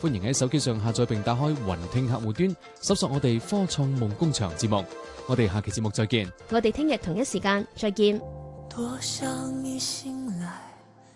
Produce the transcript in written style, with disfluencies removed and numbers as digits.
歡迎喺手機上下載並打開雲聽客戶端，搜索我哋科創夢工場節目。我哋下期節目再見。 我哋聽日同一時間再見。 多想你醒來